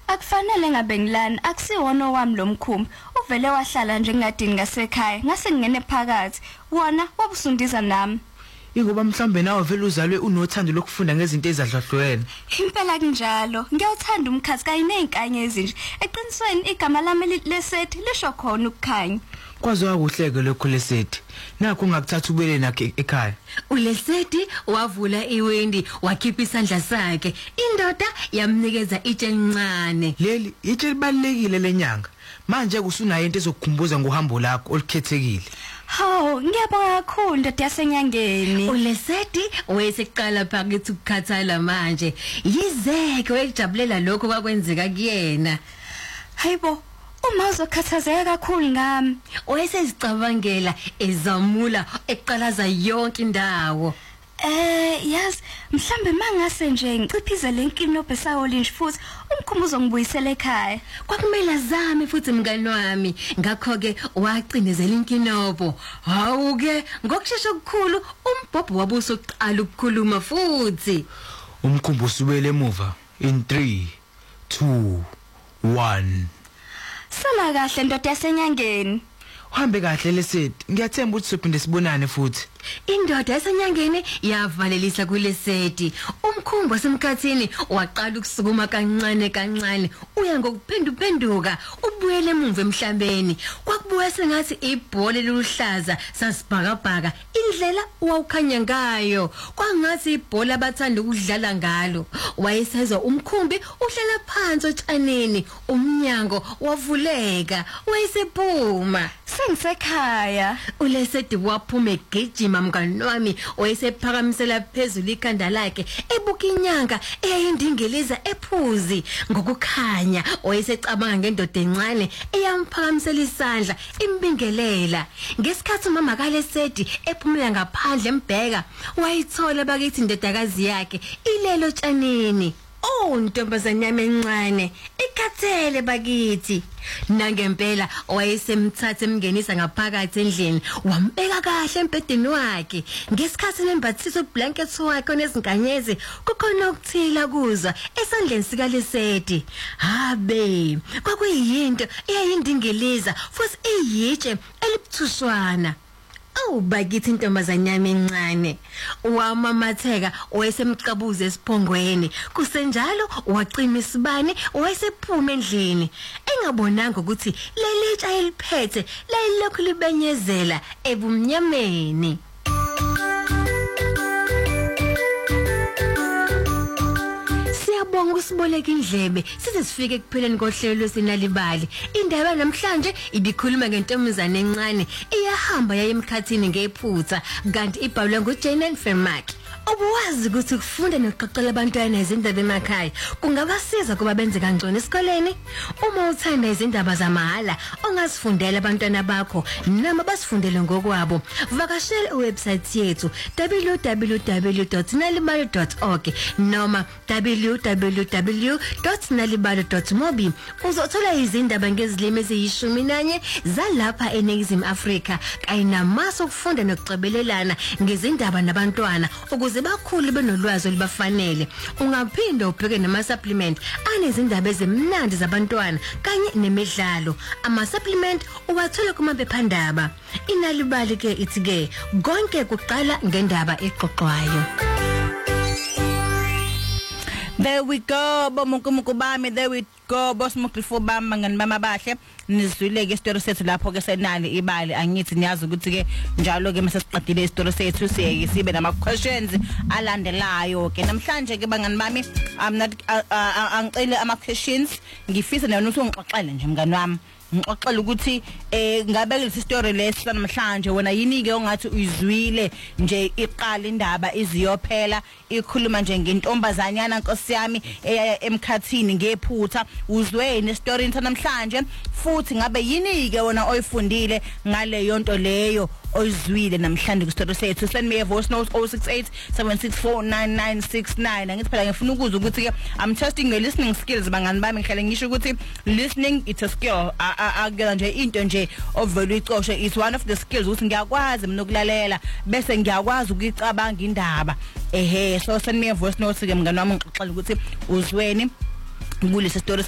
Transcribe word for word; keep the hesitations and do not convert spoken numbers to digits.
Akufanele ngabe ngilana, akusiwona wami lo mkhumbi. Uvele wahlala nje ngadini ngasekhaya, ngase ngene phakathi. Wona wabusundiza nami. Ingoba mhlambe nawe vele uzalwe unothando lokufunda ngezinto ezahluhlweni. Impela kunjalo. Ngiyawuthanda umkhathi kanye nezinkanye ezinje. Eqinisweni igama lami lesethi lisho khona ukukhanya. Kwaziwa kuhleke lokho lesethi. Nakho ungakuthatha ubele nakhe ekhaya. ULesethi wavula iwindi wakhipha isandla sakhe. Indoda yamnikeza itshe elincane. Leli itshe libalekile lenyanga. Manje kusunayo into ezokukhumbuza ngohambo lakho olukhethekile. Hawu, ngiyabonga kakhulu ndoda yasenyangeni. ULesethi wayeseqala phakathi ukukhathala manje. Yizeke wayejabulela lokho kwakwenzeka kuyena. Hayibo, uma uzokhathazeka kakhulu ngami. Wayesezicabangela ezamula eqalaza yonke indawo. Eh, yes, mhlambe mangase nje ngiciphize lenkinobhe sawolinje futhi umkhumbuzo ngibuyisele ekhaya. Kwakumele azame futhi mngani wami. Ngakho ke wacinezela inkinobo. Hawu ke ngokusheshsha okukhulu umbhobho wabuso uqala ukukhuluma futhi. Umkhumbuzo ubele emuva in three two one. Sala kahle ndoda yasenyangeni. Uhambe kahle lesethi. Ngiyathemba ukuthi sophinde sibonane futhi. Indoda yasenyangeni yavalelisa kuLesethi. Umkhumbi wasemkhathini waqala ukusukuma kancane kancane uya ngokuphendu phenduka ubuyele emuva emhlabeni. Kwakubuya sengathi ibhola liluhlaza sasibhakabhaka indlela wawukhanya ngayo. Kwangathi ibhola abathanda ukudlala ngalo. Wayesezwa umkhumbi uhlala phansi otshaneni, umnyango wavuleka, wayesephuma. Sengisekhaya. ULesethi waphuma egijima mngani wami wayesephakamisela phezulu ikhanda lakhe ebuka inyanga eyayindingeleza ephuzi ngokukhanya. Wayesecabanga ngendoda encane eyamphakamisela isandla imbingelela. Ngesikhathi umama kaLesethi ephumela ngaphandle embheka wayithola bakithi indodakazi yakhe ilelo tshanini. Oh ntombazane yami encane ikhathele bakithi. Nangempela wayesemthatha emngenisa ngaphakathi endlini wambeka kahle embhedeni wakhe. Ngesikhathi nembathisa ublanket wakhe onezinkanyezi kukhona ukuthila kuza esandleni sika Lesethi. Habe kwakuyinto eyayindingeleza futhi iyitshe elibuthushwana. Awu bakithi intombazane yami encane. Wamamatheka wayesemqabuza esiphongweni. Kusenjalo wacima isibani wayesephuma endlini. Engabonanga ukuthi lelitsha eliphethe layilokhu libenyezela ebumnyameni. Siyabonga usiboleka indlebe size sifike ekupheleni kohlelo lwesinalibali. Indaba namhlanje ibikhuluma ngentombazane encane iyahamba yaye emkhathini ngephutha kanti ibhalwe nguJane Fermack. Obuwazi ukuthi ukufunda nokuqoqela abantwana izindaba emakhaya kungabasiza kuba benze kangcono esikoleni. Uma uthanda izindaba zamahala ongazifundela abantwana bakho noma basifundele ngokwabo, vakashela iwebsite yethu w w w dot nalibali dot org noma w w w dot nalibali dot mobi. Uzothola izindaba ngezilimi eziyishumi nanye zalapha eNingizimu Afrika kanye namasu okufunda nokucebelelana ngezindaba nabantwana ukuze bakhulu benolwazi olubafanele. Ungaphinda ubheke nama supplement anezindaba ezimnandi zabantwana kanye nemidlalo. Ama supplement uwathola kuma phephandaba. Inalibali ke ithi ke konke kuqala ngendaba eqoqwayo. There we go, bomunkumuku bami, there we go, boss mukrifu bami mangani bami abahle. Nizwileke isitori sethu lapho ke senali ibali angithi niyazi ukuthi ke njalo ke mase siqedile isitori sethu siyeke sibe nama questions alandelayo ke namhlanje ke bangani bami I'm not angicele ama questions ngifisa nayo ukuthi ngixoxele nje mngani wami. Ngixoxela ukuthi eh ngabe lesi story lesi namhlanje wena yini ke ongathi uyizwile nje iqala indaba iziyophela ikhuluma nje ngentombazanyana Nkosi yami eya emkhathini ngephutha. Uzweni story namhlanje futhi ngabe yini ke wona oyifundile ngale yonto leyo oyizwile namhlanje ku story sethu. Send me a voice note zero six eight seven six four nine nine six nine. Angithi phela ngifuna ukuzwa ukuthi ke I'm testing your listening skills bangani bami. Ngihlale ngisho ukuthi listening it's a skill. Akela nje into nje ovela icoshe is one of the skills ukuthi ngiyakwazi mina ukulalela bese ngiyakwazi ukuyicabanga indaba. Ehe, so send me a voice note ke mngani wami ngixoxela ukuthi uzweni kulesi story